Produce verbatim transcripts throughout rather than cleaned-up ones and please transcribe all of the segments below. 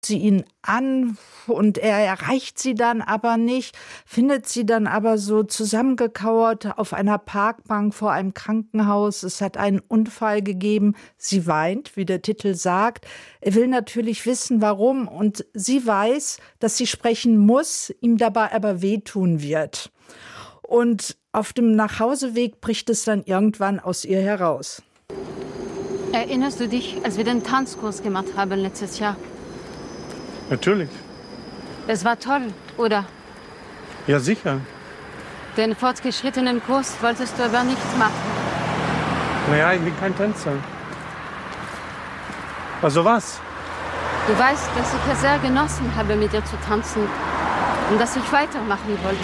sie ihn an und er erreicht sie dann aber nicht, findet sie dann aber so zusammengekauert auf einer Parkbank vor einem Krankenhaus. Es hat einen Unfall gegeben. Sie weint, wie der Titel sagt. Er will natürlich wissen, warum, und sie weiß, dass sie sprechen muss, ihm dabei aber wehtun wird. Und auf dem Nachhauseweg bricht es dann irgendwann aus ihr heraus. Erinnerst du dich, als wir den Tanzkurs gemacht haben letztes Jahr? Natürlich. Es war toll, oder? Ja, sicher. Den fortgeschrittenen Kurs wolltest du aber nicht machen. Naja, ich bin kein Tänzer. Also was? Du weißt, dass ich es sehr genossen habe, mit dir zu tanzen und dass ich weitermachen wollte.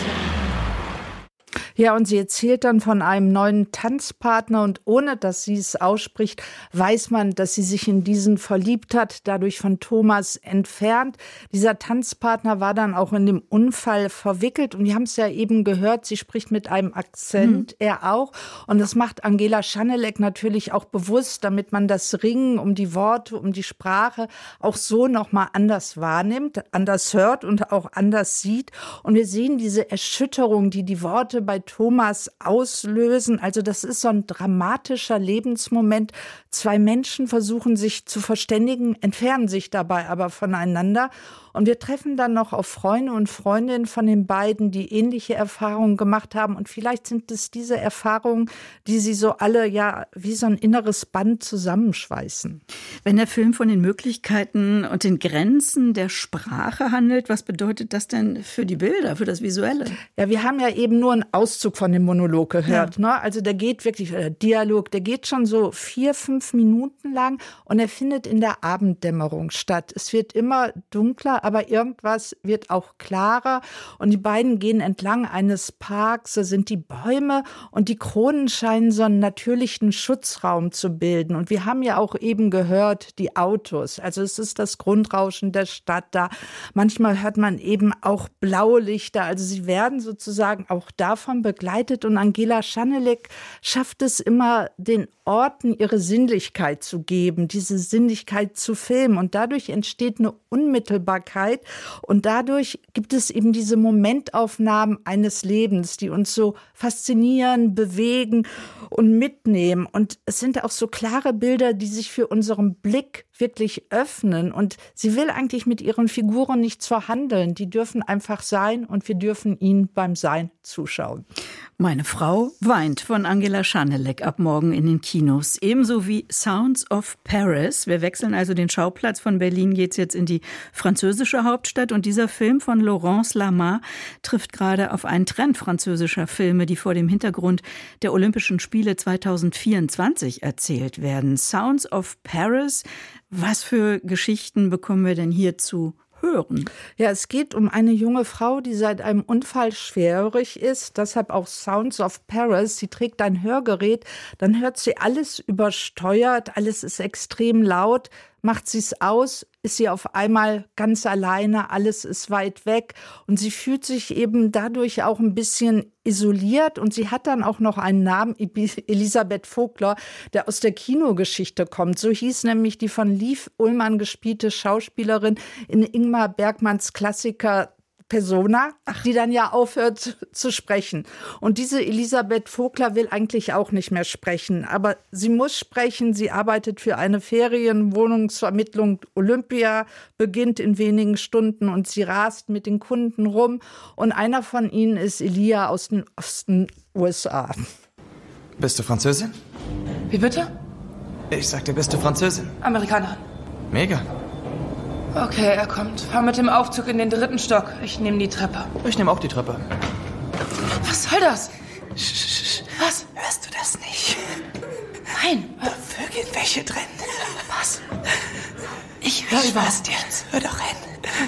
Ja, und sie erzählt dann von einem neuen Tanzpartner und ohne, dass sie es ausspricht, weiß man, dass sie sich in diesen verliebt hat, dadurch von Thomas entfernt. Dieser Tanzpartner war dann auch in dem Unfall verwickelt und wir haben es ja eben gehört, sie spricht mit einem Akzent, mhm. er auch. Und das macht Angela Schanelek natürlich auch bewusst, damit man das Ringen um die Worte, um die Sprache auch so nochmal anders wahrnimmt, anders hört und auch anders sieht. Und wir sehen diese Erschütterung, die die Worte bei Thomas auslösen. Also das ist so ein dramatischer Lebensmoment. Zwei Menschen versuchen sich zu verständigen, entfernen sich dabei aber voneinander. Und wir treffen dann noch auf Freunde und Freundinnen von den beiden, die ähnliche Erfahrungen gemacht haben. Und vielleicht sind es diese Erfahrungen, die sie so alle ja wie so ein inneres Band zusammenschweißen. Wenn der Film von den Möglichkeiten und den Grenzen der Sprache handelt, was bedeutet das denn für die Bilder, für das Visuelle? Ja, wir haben ja eben nur einen Auszug von dem Monolog gehört. Ja. Ne? Also der geht wirklich, der Dialog, der geht schon so vier, fünf Minuten lang und er findet in der Abenddämmerung statt. Es wird immer dunkler, aber irgendwas wird auch klarer. Und die beiden gehen entlang eines Parks, da sind die Bäume und die Kronen scheinen so einen natürlichen Schutzraum zu bilden. Und wir haben ja auch eben gehört, die Autos. Also es ist das Grundrauschen der Stadt da. Manchmal hört man eben auch Blaulichter. Also sie werden sozusagen auch davon begleitet. Und Angela Schanelek schafft es immer, den Orten ihre Sinnlichkeit zu geben, diese Sinnlichkeit zu filmen. Und dadurch entsteht eine Unmittelbarkeit. Und dadurch gibt es eben diese Momentaufnahmen eines Lebens, die uns so faszinieren, bewegen und mitnehmen. Und es sind auch so klare Bilder, die sich für unseren Blick wirklich öffnen. Und sie will eigentlich mit ihren Figuren nichts verhandeln. Die dürfen einfach sein und wir dürfen ihnen beim Sein zuschauen. Meine Frau weint von Angela Schanelek ab morgen in den Kinos. Ebenso wie Sounds of Paris. Wir wechseln also den Schauplatz. Von Berlin geht's jetzt in die französische Hauptstadt. Und dieser Film von Laurence Lama trifft gerade auf einen Trend französischer Filme, die vor dem Hintergrund der Olympischen Spiele zweitausendvierundzwanzig erzählt werden. Sounds of Paris. Was für Geschichten bekommen wir denn hier zu hören? Ja, es geht um eine junge Frau, die seit einem Unfall schwerhörig ist, deshalb auch Sounds of Paris. Sie trägt ein Hörgerät, dann hört sie alles übersteuert, alles ist extrem laut. Macht sie es aus, ist sie auf einmal ganz alleine, alles ist weit weg und sie fühlt sich eben dadurch auch ein bisschen isoliert und sie hat dann auch noch einen Namen, Elisabeth Vogler, der aus der Kinogeschichte kommt. So hieß nämlich die von Liv Ullmann gespielte Schauspielerin in Ingmar Bergmanns Klassiker Persona, die dann ja aufhört zu sprechen. Und diese Elisabeth Vogler will eigentlich auch nicht mehr sprechen, aber sie muss sprechen. Sie arbeitet für eine Ferienwohnungsvermittlung. Olympia beginnt in wenigen Stunden und sie rast mit den Kunden rum. Und einer von ihnen ist Elia aus den Osten U S A. Bist du Französin? Wie bitte? Ich sagte, bist du Französin? Amerikanerin. Mega. Okay, er kommt. Fahr mit dem Aufzug in den dritten Stock. Ich nehme die Treppe. Ich nehme auch die Treppe. Was soll das? Sch, Was? Hörst du das nicht? Nein. Da vögeln welche drin. Was? Ich höre was jetzt. Hör doch hin.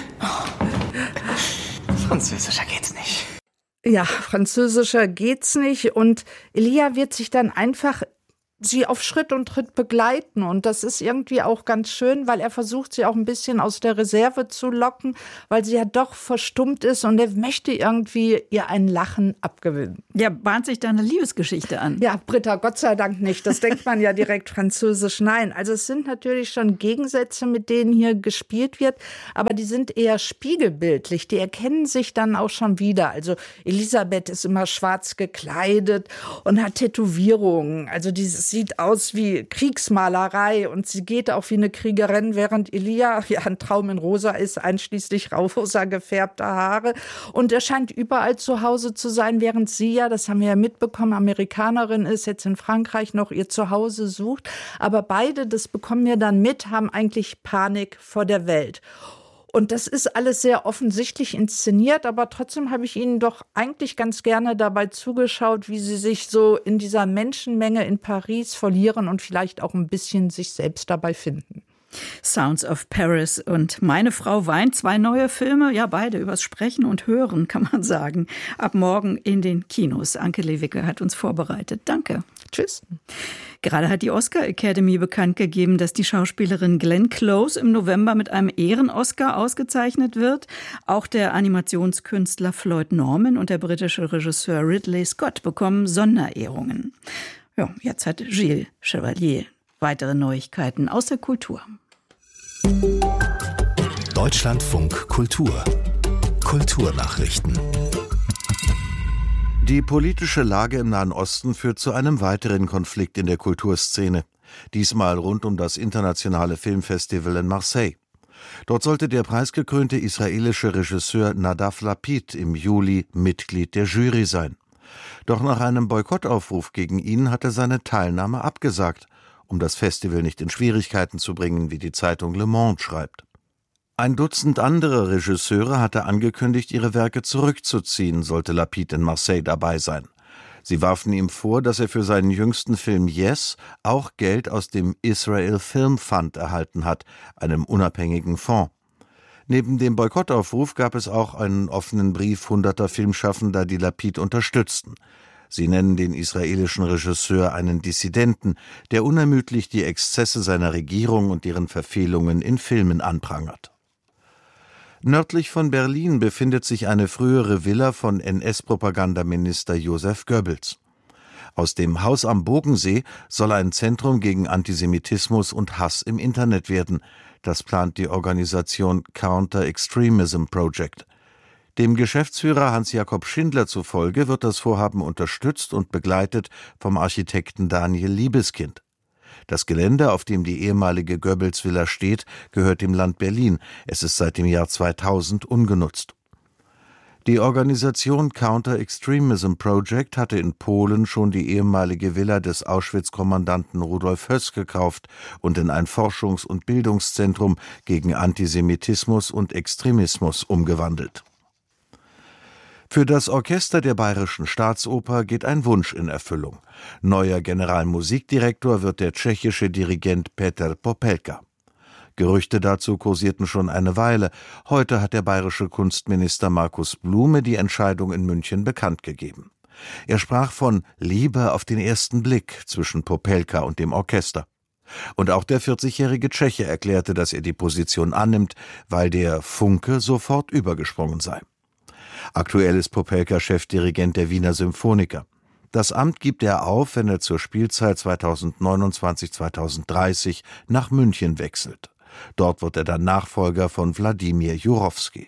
Oh. Französischer geht's nicht. Ja, französischer geht's nicht. Und Elia wird sich dann einfach sie auf Schritt und Tritt begleiten. Und das ist irgendwie auch ganz schön, weil er versucht, sie auch ein bisschen aus der Reserve zu locken, weil sie ja doch verstummt ist und er möchte irgendwie ihr ein Lachen abgewinnen. Ja, bahnt sich da eine Liebesgeschichte an? Ja, Britta, Gott sei Dank nicht. Das denkt man ja direkt französisch. Nein, also es sind natürlich schon Gegensätze, mit denen hier gespielt wird, aber die sind eher spiegelbildlich. Die erkennen sich dann auch schon wieder. Also Elisabeth ist immer schwarz gekleidet und hat Tätowierungen. Also dieses sieht aus wie Kriegsmalerei und sie geht auch wie eine Kriegerin, während Elia ja ein Traum in rosa ist, einschließlich rosa gefärbter Haare. Und er scheint überall zu Hause zu sein, während sie ja, das haben wir ja mitbekommen, Amerikanerin ist, jetzt in Frankreich noch ihr Zuhause sucht. Aber beide, das bekommen wir dann mit, haben eigentlich Panik vor der Welt. Und das ist alles sehr offensichtlich inszeniert, aber trotzdem habe ich Ihnen doch eigentlich ganz gerne dabei zugeschaut, wie Sie sich so in dieser Menschenmenge in Paris verlieren und vielleicht auch ein bisschen sich selbst dabei finden. Sounds of Paris und Meine Frau weint, zwei neue Filme, ja beide übers Sprechen und Hören, kann man sagen. Ab morgen in den Kinos. Anke Lewicke hat uns vorbereitet. Danke. Tschüss. Gerade hat die Oscar Academy bekannt gegeben, dass die Schauspielerin Glenn Close im November mit einem Ehren-Oscar ausgezeichnet wird. Auch der Animationskünstler Floyd Norman und der britische Regisseur Ridley Scott bekommen Sonderehrungen. Ja, jetzt hat Gilles Chevalier weitere Neuigkeiten aus der Kultur. Deutschlandfunk Kultur. Kulturnachrichten. Die politische Lage im Nahen Osten führt zu einem weiteren Konflikt in der Kulturszene. Diesmal rund um das internationale Filmfestival in Marseille. Dort sollte der preisgekrönte israelische Regisseur Nadav Lapid im Juli Mitglied der Jury sein. Doch nach einem Boykottaufruf gegen ihn hat er seine Teilnahme abgesagt, um das Festival nicht in Schwierigkeiten zu bringen, wie die Zeitung Le Monde schreibt. Ein Dutzend andere Regisseure hatte angekündigt, ihre Werke zurückzuziehen, sollte Lapid in Marseille dabei sein. Sie warfen ihm vor, dass er für seinen jüngsten Film Yes auch Geld aus dem Israel Film Fund erhalten hat, einem unabhängigen Fonds. Neben dem Boykottaufruf gab es auch einen offenen Brief hunderter Filmschaffender, die Lapid unterstützten. Sie nennen den israelischen Regisseur einen Dissidenten, der unermüdlich die Exzesse seiner Regierung und deren Verfehlungen in Filmen anprangert. Nördlich von Berlin befindet sich eine frühere Villa von N S-Propagandaminister Josef Goebbels. Aus dem Haus am Bogensee soll ein Zentrum gegen Antisemitismus und Hass im Internet werden. Das plant die Organisation Counter Extremism Project. Dem Geschäftsführer Hans-Jakob Schindler zufolge wird das Vorhaben unterstützt und begleitet vom Architekten Daniel Liebeskind. Das Gelände, auf dem die ehemalige Goebbels-Villa steht, gehört dem Land Berlin. Es ist seit dem Jahr zweitausend ungenutzt. Die Organisation Counter Extremism Project hatte in Polen schon die ehemalige Villa des Auschwitz-Kommandanten Rudolf Höss gekauft und in ein Forschungs- und Bildungszentrum gegen Antisemitismus und Extremismus umgewandelt. Für das Orchester der Bayerischen Staatsoper geht ein Wunsch in Erfüllung. Neuer Generalmusikdirektor wird der tschechische Dirigent Peter Popelka. Gerüchte dazu kursierten schon eine Weile. Heute hat der bayerische Kunstminister Markus Blume die Entscheidung in München bekannt gegeben. Er sprach von Liebe auf den ersten Blick zwischen Popelka und dem Orchester. Und auch der vierzigjährige Tscheche erklärte, dass er die Position annimmt, weil der Funke sofort übergesprungen sei. Aktuell ist Popelka Chefdirigent der Wiener Symphoniker. Das Amt gibt er auf, wenn er zur Spielzeit zweitausendneunundzwanzig zweitausenddreißig nach München wechselt. Dort wird er dann Nachfolger von Wladimir Jurowski.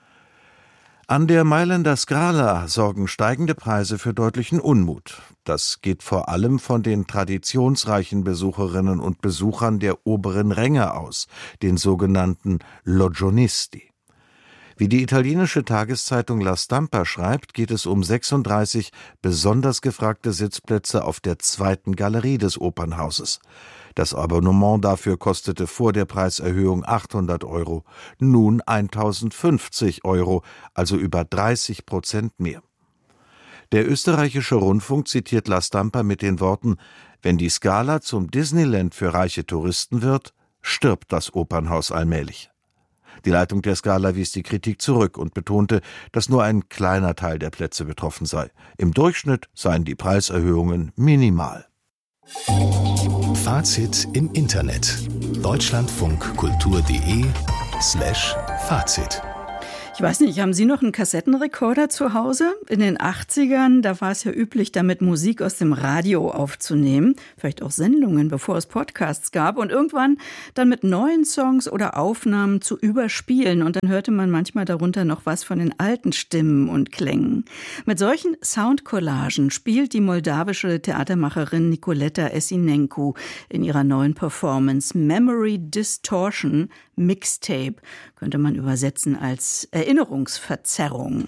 An der Mailänder Scala sorgen steigende Preise für deutlichen Unmut. Das geht vor allem von den traditionsreichen Besucherinnen und Besuchern der oberen Ränge aus, den sogenannten Logionisti. Wie die italienische Tageszeitung La Stampa schreibt, geht es um sechsunddreißig besonders gefragte Sitzplätze auf der zweiten Galerie des Opernhauses. Das Abonnement dafür kostete vor der Preiserhöhung achthundert Euro, nun eintausendfünfzig Euro, also über dreißig Prozent mehr. Der österreichische Rundfunk zitiert La Stampa mit den Worten: Wenn die Scala zum Disneyland für reiche Touristen wird, stirbt das Opernhaus allmählich. Die Leitung der Scala wies die Kritik zurück und betonte, dass nur ein kleiner Teil der Plätze betroffen sei. Im Durchschnitt seien die Preiserhöhungen minimal. Fazit im Internet. deutschlandfunkkultur.de slash Fazit. Ich weiß nicht, haben Sie noch einen Kassettenrekorder zu Hause? In den achtzigern, da war es ja üblich, damit Musik aus dem Radio aufzunehmen. Vielleicht auch Sendungen, bevor es Podcasts gab. Und irgendwann dann mit neuen Songs oder Aufnahmen zu überspielen. Und dann hörte man manchmal darunter noch was von den alten Stimmen und Klängen. Mit solchen Soundcollagen spielt die moldawische Theatermacherin Nicoleta Essinencu in ihrer neuen Performance Memory Distortion Mixtape. Könnte man übersetzen als Erinnerungsverzerrung.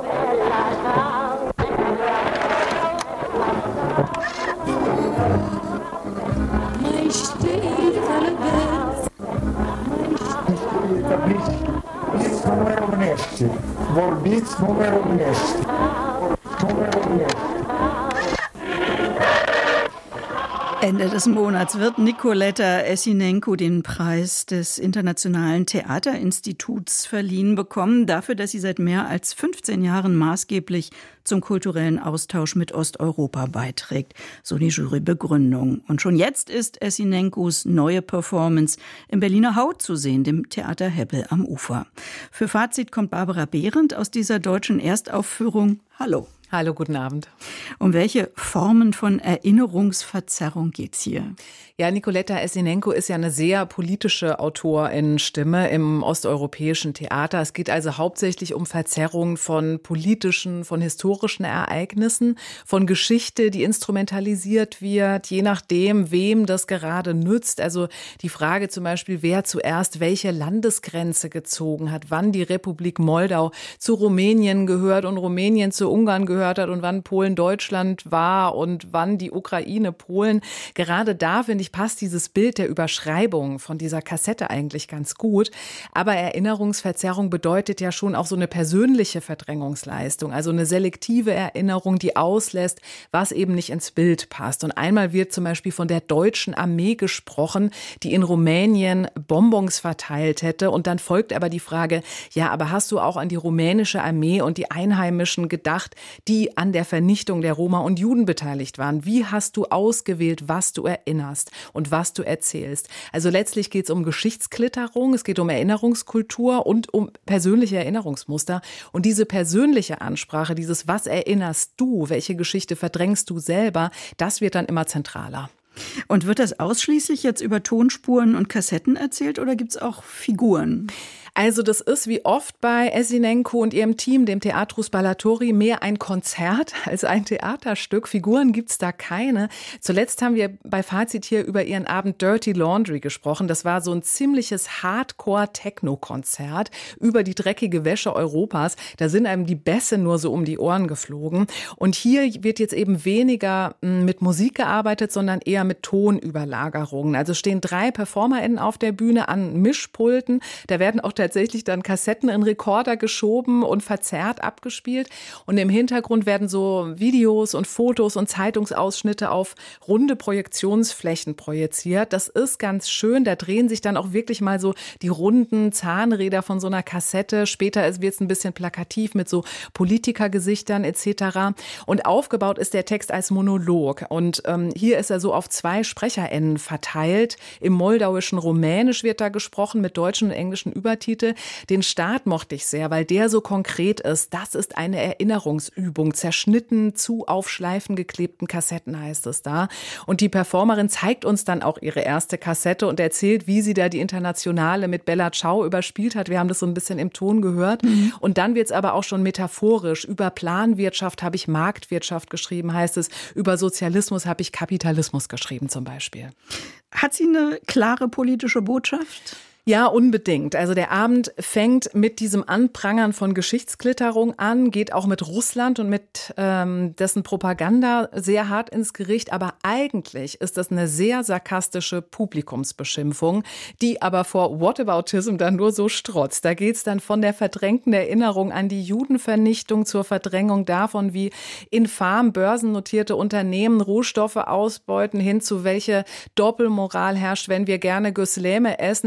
Ende des Monats wird Nicoleta Essinencu den Preis des Internationalen Theaterinstituts verliehen bekommen, dafür, dass sie seit mehr als fünfzehn Jahren maßgeblich zum kulturellen Austausch mit Osteuropa beiträgt, so die Jurybegründung. Und schon jetzt ist Essinencus neue Performance im Berliner Haut zu sehen, dem Theater Hebbel am Ufer. Für Fazit kommt Barbara Behrendt aus dieser deutschen Erstaufführung. Hallo. Hallo, guten Abend. Um welche Formen von Erinnerungsverzerrung geht's hier? Ja, Nicoleta Essinencu ist ja eine sehr politische Autorinnenstimme im osteuropäischen Theater. Es geht also hauptsächlich um Verzerrungen von politischen, von historischen Ereignissen, von Geschichte, die instrumentalisiert wird, je nachdem, wem das gerade nützt. Also die Frage zum Beispiel, wer zuerst welche Landesgrenze gezogen hat, wann die Republik Moldau zu Rumänien gehört und Rumänien zu Ungarn gehört hat und wann Polen Deutschland war und wann die Ukraine Polen. Gerade da, finde ich, passt dieses Bild der Überschreibung von dieser Kassette eigentlich ganz gut. Aber Erinnerungsverzerrung bedeutet ja schon auch so eine persönliche Verdrängungsleistung, also eine selektive Erinnerung, die auslässt, was eben nicht ins Bild passt. Und einmal wird zum Beispiel von der deutschen Armee gesprochen, die in Rumänien Bonbons verteilt hätte. Und dann folgt aber die Frage, ja, aber hast du auch an die rumänische Armee und die Einheimischen gedacht, die an der Vernichtung der Roma und Juden beteiligt waren? Wie hast du ausgewählt, was du erinnerst und was du erzählst? Also letztlich geht es um Geschichtsklitterung, es geht um Erinnerungskultur und um persönliche Erinnerungsmuster. Und diese persönliche Ansprache, dieses Was erinnerst du, welche Geschichte verdrängst du selber, das wird dann immer zentraler. Und wird das ausschließlich jetzt über Tonspuren und Kassetten erzählt oder gibt es auch Figuren? Also das ist wie oft bei Essinencu und ihrem Team, dem Teatro Spallatori, mehr ein Konzert als ein Theaterstück. Figuren gibt's da keine. Zuletzt haben wir bei Fazit hier über ihren Abend Dirty Laundry gesprochen. Das war so ein ziemliches Hardcore-Techno-Konzert über die dreckige Wäsche Europas. Da sind einem die Bässe nur so um die Ohren geflogen. Und hier wird jetzt eben weniger mit Musik gearbeitet, sondern eher mit Tonüberlagerungen. Also stehen drei PerformerInnen auf der Bühne an Mischpulten. Da werden auch tatsächlich dann Kassetten in Rekorder geschoben und verzerrt abgespielt. Und im Hintergrund werden so Videos und Fotos und Zeitungsausschnitte auf runde Projektionsflächen projiziert. Das ist ganz schön. Da drehen sich dann auch wirklich mal so die runden Zahnräder von so einer Kassette. Später wird es ein bisschen plakativ mit so Politikergesichtern et cetera. Und aufgebaut ist der Text als Monolog. Und ähm, hier ist er so auf zwei SprecherInnen verteilt. Im moldauischen Rumänisch wird da gesprochen mit deutschen und englischen Übertiteln. Den Start mochte ich sehr, weil der so konkret ist. Das ist eine Erinnerungsübung. Zerschnitten zu auf Schleifen geklebten Kassetten heißt es da. Und die Performerin zeigt uns dann auch ihre erste Kassette und erzählt, wie sie da die Internationale mit Bella Ciao überspielt hat. Wir haben das so ein bisschen im Ton gehört. Mhm. Und dann wird es aber auch schon metaphorisch. Über Planwirtschaft habe ich Marktwirtschaft geschrieben, heißt es. Über Sozialismus habe ich Kapitalismus geschrieben zum Beispiel. Hat sie eine klare politische Botschaft? Ja, unbedingt. Also der Abend fängt mit diesem Anprangern von Geschichtsklitterung an, geht auch mit Russland und mit ähm, dessen Propaganda sehr hart ins Gericht. Aber eigentlich ist das eine sehr sarkastische Publikumsbeschimpfung, die aber vor Whataboutism dann nur so strotzt. Da geht's dann von der verdrängten Erinnerung an die Judenvernichtung zur Verdrängung davon, wie infam börsennotierte Unternehmen Rohstoffe ausbeuten, hin zu welche Doppelmoral herrscht, wenn wir gerne Güsleme essen, aber die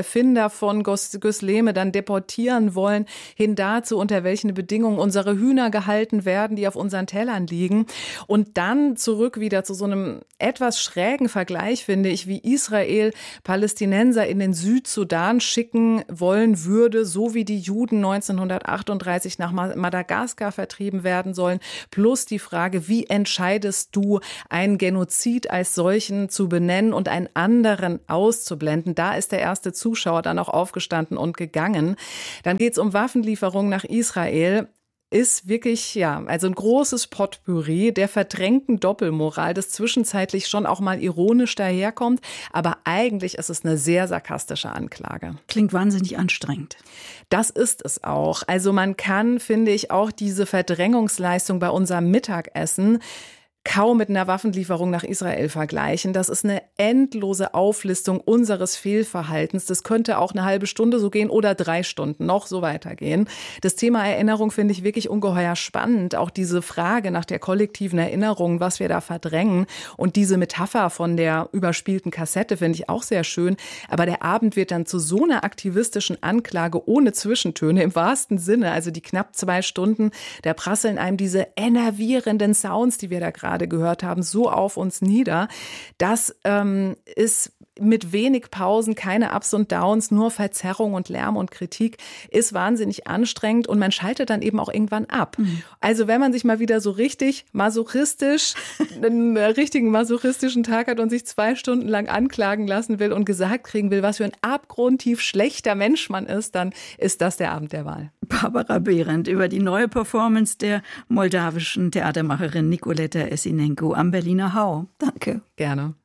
Erfinder von Gösleme dann deportieren wollen, hin dazu, unter welchen Bedingungen unsere Hühner gehalten werden, die auf unseren Tellern liegen. Und dann zurück wieder zu so einem etwas schrägen Vergleich, finde ich, wie Israel Palästinenser in den Südsudan schicken wollen würde, so wie die Juden neunzehnhundertachtunddreißig nach Madagaskar vertrieben werden sollen. Plus die Frage, wie entscheidest du, einen Genozid als solchen zu benennen und einen anderen auszublenden? Da ist der erste Zuschauer dann auch aufgestanden und gegangen. Dann geht es um Waffenlieferungen nach Israel. Ist wirklich, ja, also ein großes Potpourri der verdrängten Doppelmoral, das zwischenzeitlich schon auch mal ironisch daherkommt. Aber eigentlich ist es eine sehr sarkastische Anklage. Klingt wahnsinnig anstrengend. Das ist es auch. Also man kann, finde ich, auch diese Verdrängungsleistung bei unserem Mittagessen kaum mit einer Waffenlieferung nach Israel vergleichen. Das ist eine endlose Auflistung unseres Fehlverhaltens. Das könnte auch eine halbe Stunde so gehen oder drei Stunden noch so weitergehen. Das Thema Erinnerung finde ich wirklich ungeheuer spannend. Auch diese Frage nach der kollektiven Erinnerung, was wir da verdrängen. Und diese Metapher von der überspielten Kassette finde ich auch sehr schön. Aber der Abend wird dann zu so einer aktivistischen Anklage ohne Zwischentöne im wahrsten Sinne. Also die knapp zwei Stunden, da prasseln einem diese enervierenden Sounds, die wir da gerade gehört haben, so auf uns nieder. Das ähm, ist mit wenig Pausen, keine Ups und Downs, nur Verzerrung und Lärm und Kritik, ist wahnsinnig anstrengend und man schaltet dann eben auch irgendwann ab. Mhm. Also wenn man sich mal wieder so richtig masochistisch, einen richtigen masochistischen Tag hat und sich zwei Stunden lang anklagen lassen will und gesagt kriegen will, was für ein abgrundtief schlechter Mensch man ist, dann ist das der Abend der Wahl. Barbara Behrendt über die neue Performance der moldawischen Theatermacherin Nicoleta Essinenko am Berliner Hau. Danke. Gerne.